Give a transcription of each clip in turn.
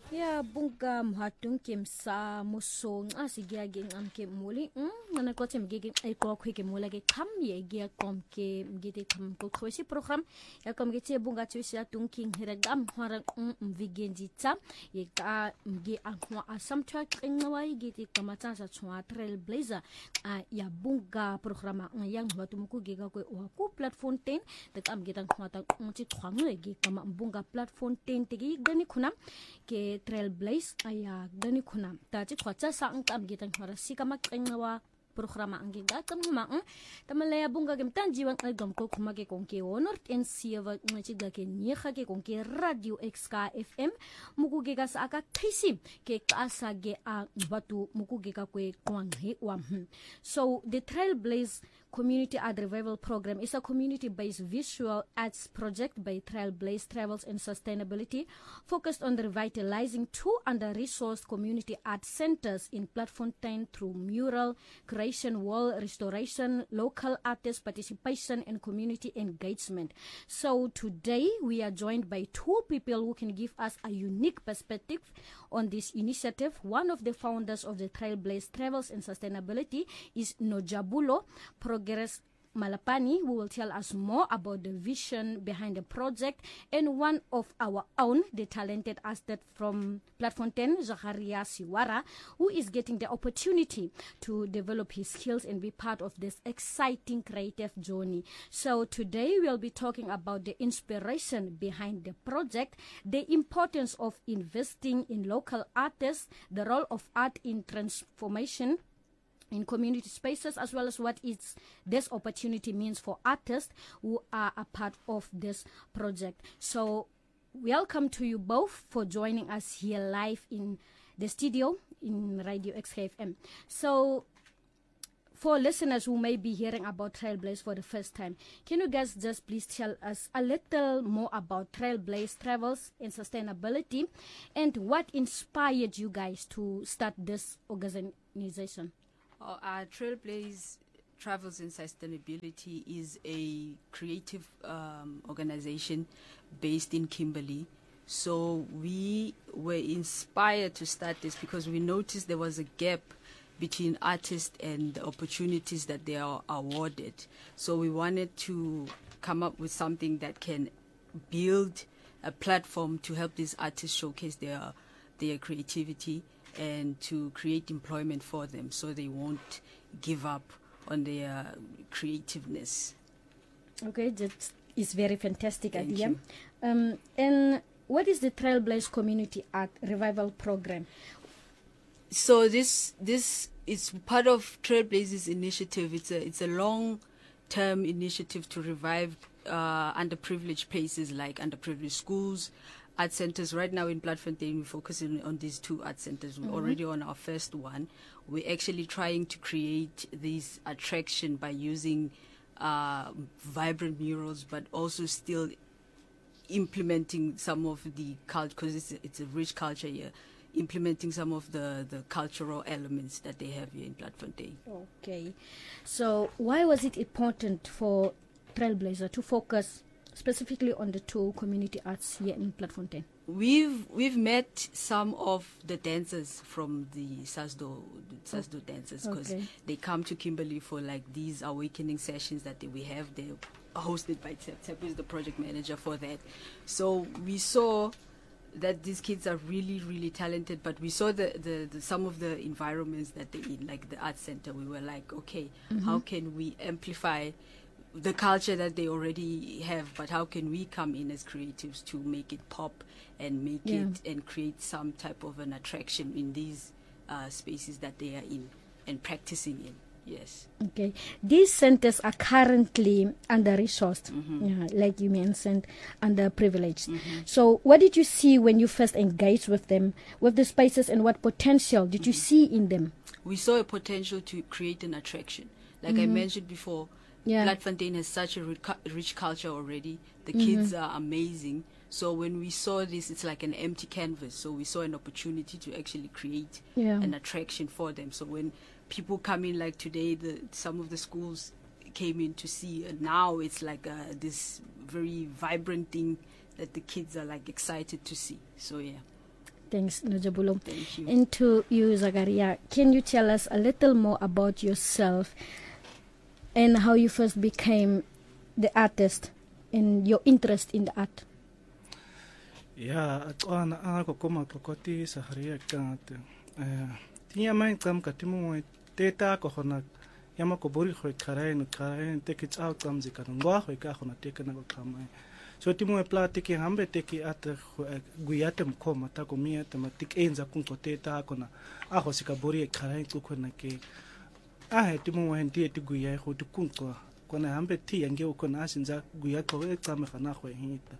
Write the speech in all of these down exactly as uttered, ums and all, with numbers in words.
Ya bunga mhatung kem sa musong asigia ge ngam ke muli mm mana ko tem ge ai ko khwe ke mula ge kham ye ge kom ke ge te kham ko khosi program ya kom ge te bunga chu sia tung king hera gam hwara um vigenji cha ye ka ge a khwa asam tra ngawai ge te kamata sa chwa trailblazer a ya bunga programa yang hwatum ku ge ga ko wa ku platform ten te kam ge tang khwa ta chi khwang le ge kama bunga platform ten te ge gani khunam ke trailblaze aya gani khuna ta chi khwacha sang tam gi tan khara sikama kengwa programa angi ga kam ma tamalaya bunga gem tan jiwan ai gam ko khuma ke konke honor en sieva chi ga ke ni kha ke konke radio xk fm muku ge ga sa ka khaisi ke kasa ge a batu muku ge ka kwe kwang he wa so the trailblaze Community Art Revival Program is a community-based visual arts project by Trailblaze Travels and Sustainability, focused on revitalizing two under-resourced community art centers in Platfontein through mural creation, wall restoration, local artist participation, and community engagement. So today we are joined by two people who can give us a unique perspective on this initiative. One of the founders of the Trailblaze Travels and Sustainability is Nojabulo Progress Malapani, who will tell us more about the vision behind the project, and one of our own, the talented artist from Platfontein, Zakaria Siwara, who is getting the opportunity to develop his skills and be part of this exciting creative journey. So today we'll be talking about the inspiration behind the project, the importance of investing in local artists, the role of art in transformation in community spaces, as well as what is this opportunity means for artists who are a part of this project. So welcome to you both for joining us here live in the studio in Radio X K F M. So for listeners who may be hearing about Trailblaze for the first time, can you guys just please tell us a little more about Trailblaze Travels and Sustainability and what inspired you guys to start this organization? Uh, our Trailblaze Travels and Sustainability is a creative um, organization based in Kimberley. So we were inspired to start this because we noticed there was a gap between artists and the opportunities that they are awarded. So we wanted to come up with something that can build a platform to help these artists showcase their their creativity and to create employment for them so they won't give up on their creativeness. Okay, that is very fantastic Thank idea. you. Um, and what is the Trailblaze Community Art Revival Program? So this this is part of Trailblaze's initiative. It's a it's a long-term initiative to revive uh, underprivileged places like underprivileged schools, art centers. Right now in Platfontein, we're focusing on these two art centers. We're mm-hmm. already on our first one. We're actually trying to create this attraction by using uh, vibrant murals, but also still implementing some of the culture, because it's, it's a rich culture here, implementing some of the, the cultural elements that they have here in Platfontein. Okay. So why was it important for Trailblazer to focus specifically on the two community arts here in Platfontein? We've we've met some of the dancers from the Sasdo Sasdo dancers because Okay. they come to Kimberley for like these awakening sessions that they, we have. They're hosted by Tep. Tep is the project manager for that. So we saw that these kids are really, really talented, but we saw the, the, the some of the environments that they're in, like the art center. We were like, okay, Mm-hmm. how can we amplify the culture that they already have, but how can we come in as creatives to make it pop and make Yeah. it and create some type of an attraction in these uh, spaces that they are in and practicing in. Yes. Okay. These centers are currently under-resourced, Mm-hmm. yeah, like you mentioned, underprivileged. Mm-hmm. So what did you see when you first engaged with them, with the spaces, and what potential did you Mm-hmm. see in them? We saw a potential to create an attraction. Like I mentioned before, Yeah. Platfontein has such a rich, cu- rich culture already. The Mhm. kids are amazing. So when we saw this, it's like an empty canvas. So we saw an opportunity to actually create Yeah. an attraction for them. So when people come in, like today, the some of the schools came in to see, and now it's like uh, this very vibrant thing that the kids are like excited to see. So yeah. Thanks, Nojabulo. Thank you. And to you, Zakaria, can you tell us a little more about yourself and how you first became the artist and your interest in the art? Yeah, ana ako koma kokoti sa haria kante. Eh, tinya mai kam katimu teta ko hona yama ko bori khoi kharain kharain te ki chau kam ji kan ngwa khoi ka khona te kana ko khamai. So timu e plati ki hambe te ki at guyatem koma ta ko mia te matik enza kun ko teta ko na a ho sika bori kharain ku khona ke a he timu hen ti ti guyai ho tu kun ko ko na hambe ti yange ko na sinza guyat ko e tsame khana khoi hita.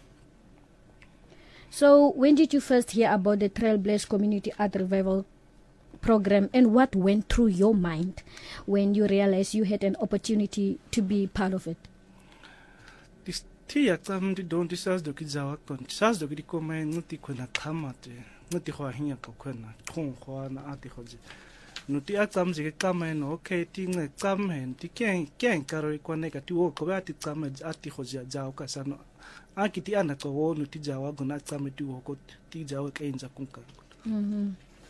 So, when did you first hear about the Trailblaze Community Art Revival program, and what went through your mind when you realized you had an opportunity to be part of it? This tia tam di don disas do ki zawa kon disas do ki ko mai nuti ko na kamate nuti ho hinya ko ko na thong ho na ati ho ji nuti a tam ji ka mai no okay ti nge kam hen ti ken ken karo ko ne ka ti wo ko ba ti tam ati ho ji jaw ka sano akiti ana ko wo nuti jawa go na tam ti wo ko ti jawa ka inza kun ka. Mm-hmm.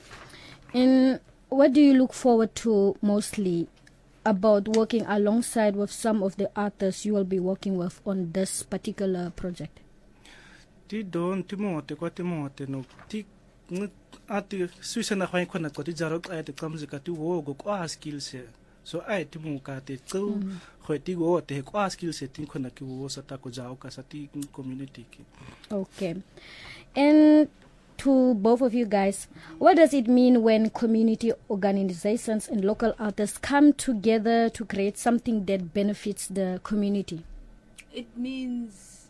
And what do you look forward to mostly about working alongside with some of the artists you will be working with on this particular project? Ti don ti mo te ko ti mo te no ti ati suisa na khoi khona ko ti jaro ka te kamzi ka ti wo go ko skills so ai ti mo ka te tso khoi ti go te ko skills ti khona ki wo sa ta ko jao ka sa ti community ki. Okay. And to both of you guys, what does it mean when community organizations and local artists come together to create something that benefits the community? It means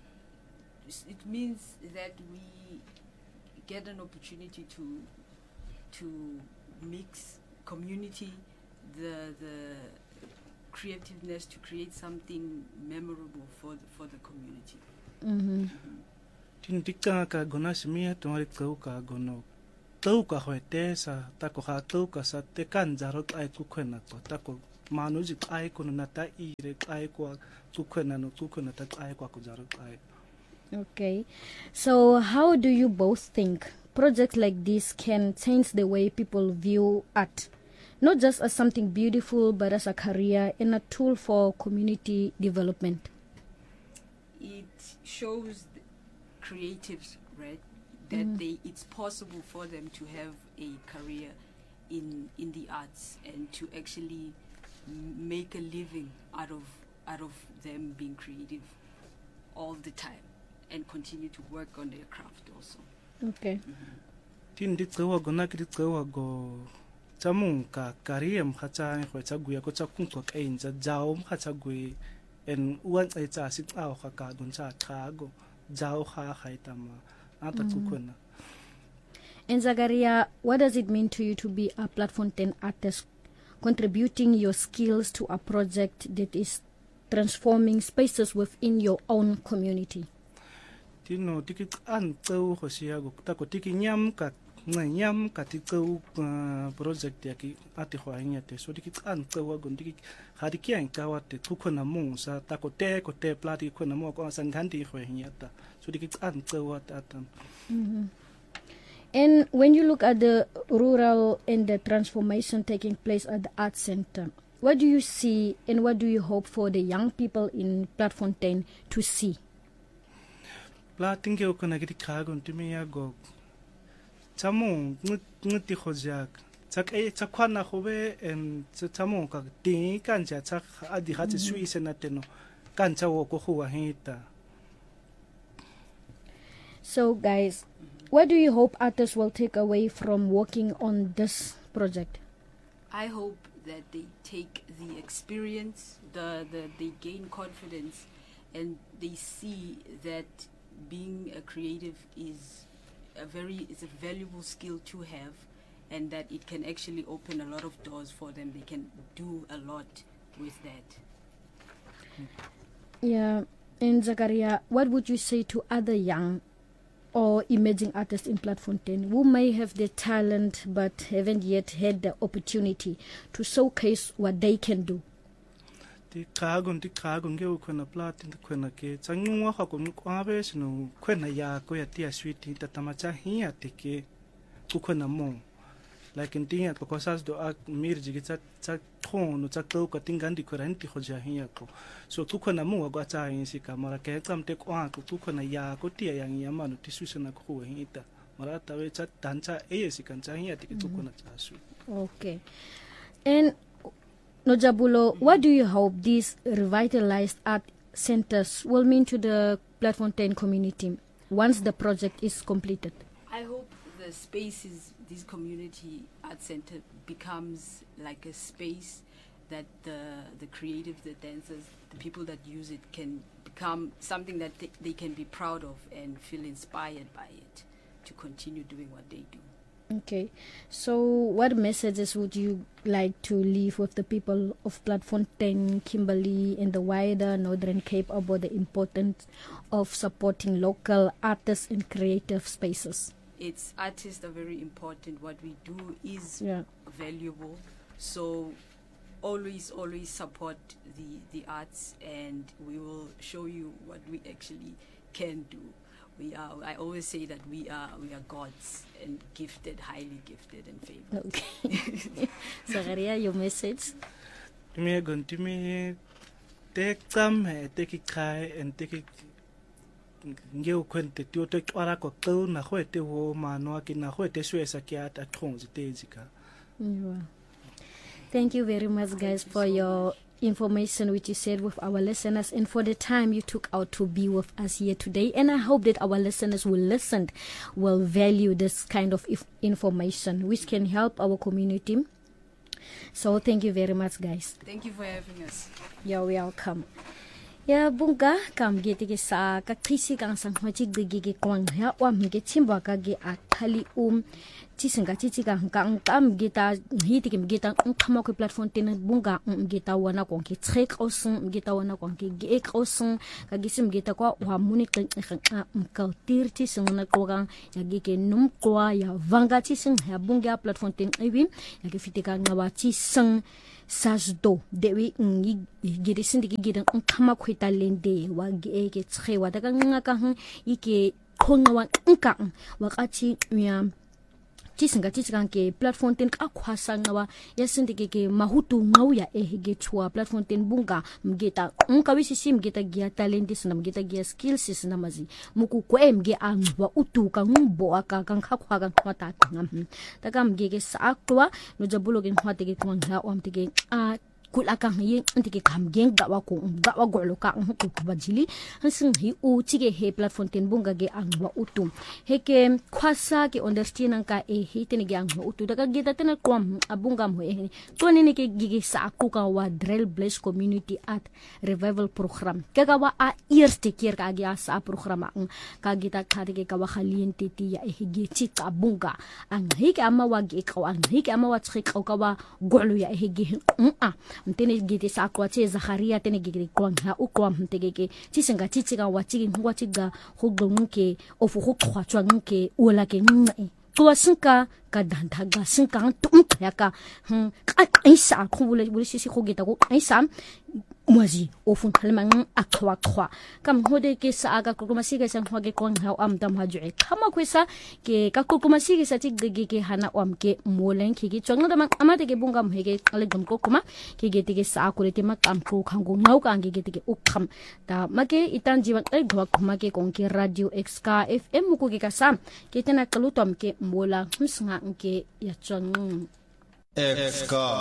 it means that we get an opportunity to to mix community, the the creativeness to create something memorable for the, for the community. Mm-hmm. Tin tika ka gona simia to ri tau ka gono tau ka hoete sa ta ko ha tau ka sa te kan jaro ai ku khena to ta ko manu ji ai ko na ta i re ai ko ku khena no ku khena ta ai ko ku jaro ai. Okay, so how do you both think projects like this can change the way people view art, not just as something beautiful but as a career and a tool for community development? It shows creatives, right, that mm. they it's possible for them to have a career in in the arts and to actually make a living out of out of them being creative all the time and continue to work on their craft also. Okay. Tin di tsawa go na ki tsawa go tsamung ka career mkhatsa go tsa guya ko tsa kun ko kain tsa jaw mkhatsa gui en uan tsai tsa sit aw kha ka gun tsa thago jaw kha khaitama ata tsukuna. And Zakaria, what does it mean to you to be a Platform ten artist, contributing your skills to a project that is transforming spaces within your own community? Tino tiki an tsau ho sia go ta ko tiki nyam ka nyam ka ti tsau project ya ki ati ho anya te so tiki an tsau go tiki ha di kian ka wa te tsukuna mo sa ta ko te ko te plati ko na mo ko san ganti ho anya ta so tiki an tsau ta ta. Mm-hmm. And when you look at the rural and the transformation taking place at the Art Center, what do you see and what do you hope for the young people in Platform ten to see? Platinge ko na gidi kagon timi ya go tamo nguti khojak tsak e tsakwana khobe en tsamo ka ti kan ja tsak adi ha tsui senateno kan tsawo ko khuwa hita. So guys, what do you hope artists will take away from working on this project? I hope that they take the experience, the, the they gain confidence, and they see that being a creative is a very is a valuable skill to have, and that it can actually open a lot of doors for them. They can do a lot with that. Yeah, and Zakaria, what would you say to other young or emerging artists in Platform ten who may have the talent but haven't yet had the opportunity to showcase what they can do? ti kago ti kago ngeu khona plot ti khona ke changwa kha ko kwabe sino khona ya ko ya tia sweet ta tamacha hi atike ku khona mo like in tinga ko cosas do ak mirji ge cha cha thon no cha ko ka tingandi ko ranti kho ja hi ko so ku khona mo ga cha hin si kamera ke kamte kwa ku khona ya ko tia yang ya manu ti susuna ko hi ta mara ta we cha dancha e si kan cha hi atike ku khona cha su. Okay. And Nojabulo, what do you hope these revitalized art centers will mean to the Platfontein community once the project is completed? I hope the spaces, this community art center becomes like a space that the the creatives, the dancers, the people that use it can become something that they, they can be proud of and feel inspired by it to continue doing what they do. Okay, so what messages would you like to leave with the people of Platfontein, Kimberley, and the wider Northern Cape about the importance of supporting local artists and creative spaces? It's artists are very important. What we do is yeah. valuable. So always, always support the, the arts, and we will show you what we actually can do. We are. I always say that we are. We are gods and gifted, highly gifted and favored. Okay. Zakaria, your message? Me going to me take some, take it kai and take it. Ngeu kwente ti oto kwara ko ko na ho te ho mano ki na ho te swesa ki ata khonzi tezika. Thank you very much, guys, for your information which you shared with our listeners and for the time you took out to be with us here today. And I hope that our listeners will listen, will value this kind of if information which can help our community. So thank you very much, guys. Thank you for having us. You're welcome. Ya bunga kam gete ke sa ka khisi kang sang machi gigi ke kwang ya wa mge chimba ka ge athali um chi singa chi chi kang kang kam gita hi ti ke gita khama ko platform tin bunga gita wana ko ke trek osun gita wana ko ke ge ek osun ka gisim gita ko wa muni kan ka tir chi sing na ko kang ya ge ke num ko ya vanga chi sing ya bunga platform tin ewi ya ke fitika ngawa chi sing sajdo dewi ngi gidi sindiki gidan kama kwita lende wa ge ke tsewa daga ngaka hu ike khonga wa nka wakati ya tisinga tisinga ke platform ten ka khwasa ngawa ya sindiki ke mahutu ngau ya e ge chwa platform ten bunga mgeta nka wisisi mgeta gia talent sina mgeta gia skills sina mazi muku ko emge angwa utuka ngbo aka kan khakwa kan khwata ngam daga mgege sa akwa no jabulo gen khwate ge twanga omtige a kula ka hi antike kam gen gawa ko gawa golo ka ko bajili hasin hi u tige he platform ten bunga ge angwa utum heke khwasa ke understand ka e hi ten ge angwa utu daga geta ten ko abunga mo e to ne ke gigi sa ku ka wa drill bless community art revival program ka ga wa a eerste keer ka ge sa program ka geta khade ke ka wa khaliente ti ya e ge chi ka bunga ang hi ke ama wa ge ka ang hi ke ama wa tsi ka ka wa golo ya e ge a mtene gite sa kwa che Zakaria tene gite kwa ha u kwa mtege ke chisinga chichiga wachi ngwa chiga hugongke ofu hu kwa chwa nke ola ke ngai kwa sinka ka danta ga sinka tum ya ka hm isa ko bule bule sisi ko gita ko isa mwazi ofu kalmang akwa kwa kam hode ke sa aga ko masiga sang hage ko ha am dam ha ju'i kama ko sa ke ka ko masiga sa tigge ke hana om ke molen ke ke chongna dam amate ke bunga mhege ale gum ko kuma ke ge tige sa ko le te makam ko khango ngau ka nge ge tige ukham ta make itan jiwan ai gwa kuma ke kon ke radio xka fm ko ke ka sa ke tena kalutom ke mola hmsnga ke ya chong xka